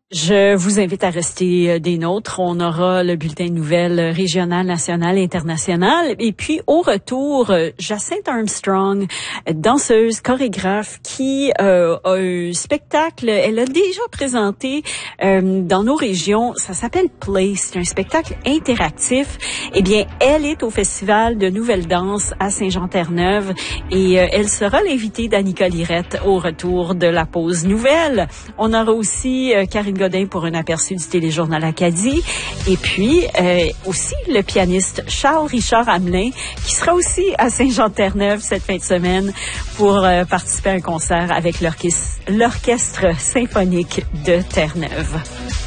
Je vous invite à rester des nôtres. On aura le bulletin de nouvelles régional, national, international. Et puis, au retour, Jacinthe Armstrong, danseuse, chorégraphe, qui a un spectacle. Elle a déjà présenté dans nos régions. Ça s'appelle Play. C'est un spectacle interactif. Eh bien, elle est au Festival de Nouvelle Danse à Saint-Jean-Terre-Neuve et elle sera l'invitée d'Annika Lirette au retour de la pause nouvelle. On aura aussi Karine Godin pour un aperçu du téléjournal Acadie. Et puis, aussi le pianiste Charles-Richard Hamelin, qui sera aussi à Saint-Jean-Terre-Neuve cette fin de semaine pour participer à un concert avec l'Orchestre symphonique de Terre-Neuve.